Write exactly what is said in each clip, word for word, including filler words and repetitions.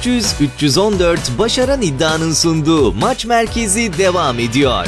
üç yüz üç yüz on dört Başaran İddia'nın sunduğu Maç Merkezi devam ediyor.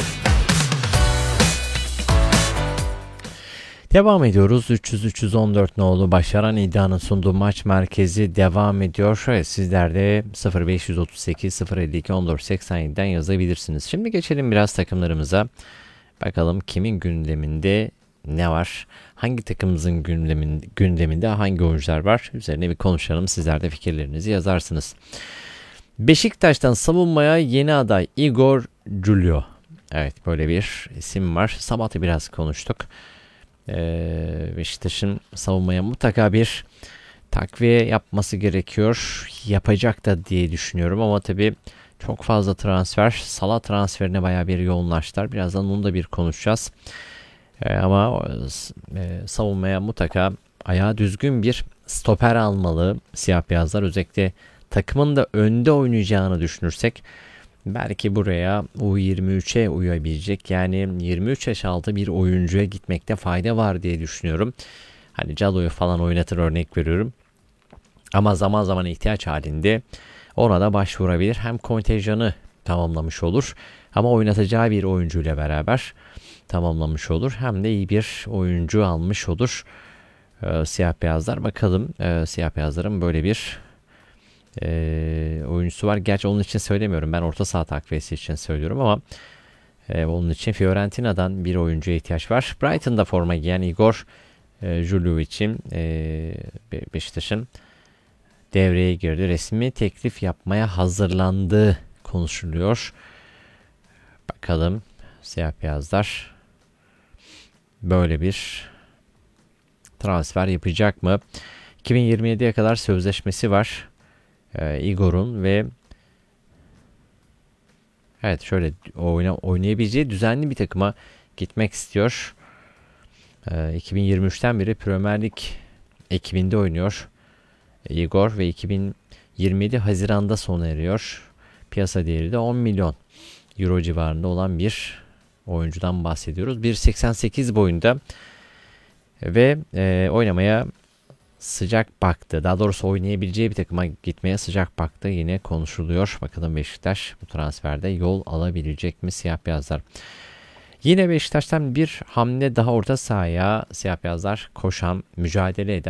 Devam ediyoruz. üç yüz üç yüz on dört nolu Başaran İddia'nın sunduğu Maç Merkezi devam ediyor. Şöyle sizler de sıfır beş otuz sekiz sıfır elli iki on dört seksen yedi'den yazabilirsiniz. Şimdi geçelim biraz takımlarımıza. Bakalım kimin gündeminde ne var? Hangi takımımızın gündeminde, gündeminde hangi oyuncular var? Üzerine bir konuşalım. Sizler de fikirlerinizi yazarsınız. Beşiktaş'tan savunmaya yeni aday Igor Julio. Evet, böyle bir isim var. Sabah'ta biraz konuştuk. Ee, Beşiktaş'ın savunmaya mutlaka bir takviye yapması gerekiyor. Yapacak da diye düşünüyorum ama tabii çok fazla transfer. Salah transferine bayağı bir yoğunlaştılar. Birazdan onu da bir konuşacağız. Ee, ama e, savunmaya mutlaka ayağı düzgün bir stoper almalı siyah beyazlar. Özellikle takımın da önde oynayacağını düşünürsek belki buraya U yirmi üçe uyabilecek, yani yirmi üç yaş altı bir oyuncuya gitmekte fayda var diye düşünüyorum. Hani Calo'yu falan oynatır, örnek veriyorum. Ama zaman zaman ihtiyaç halinde ona da başvurabilir. Hem kontenjanı tamamlamış olur ama oynatacağı bir oyuncuyla beraber tamamlamış olur. Hem de iyi bir oyuncu almış olur. Ee, siyah beyazlar, bakalım ee, siyah beyazların böyle bir Ee, oyuncusu var. Gerçi onun için söylemiyorum. Ben orta saha takviyesi için söylüyorum ama e, onun için Fiorentina'dan bir oyuncuya ihtiyaç var. Brighton'da forma giyen Igor e, Julio için e, Beşiktaş'ın devreye girdi. Resmi teklif yapmaya hazırlandığı konuşuluyor. Bakalım siyah beyazlar böyle bir transfer yapacak mı? iki bin yirmi yedi'ye kadar sözleşmesi var Igor'un ve evet, şöyle oyna, oynayabileceği düzenli bir takıma gitmek istiyor. E, iki bin yirmi üç'ten beri Premier Lig ekibinde oynuyor Igor ve iki bin yirmi yedi Haziran'da sona eriyor. Piyasa değeri de on milyon euro civarında olan bir oyuncudan bahsediyoruz. bir seksen sekiz boyunda ve e, oynamaya sıcak baktı. Daha doğrusu oynayabileceği bir takıma gitmeye sıcak baktı. Yine konuşuluyor. Bakalım Beşiktaş bu transferde yol alabilecek mi siyah beyazlar? Yine Beşiktaş'tan bir hamle daha orta sahaya siyah beyazlar koşan, mücadele eden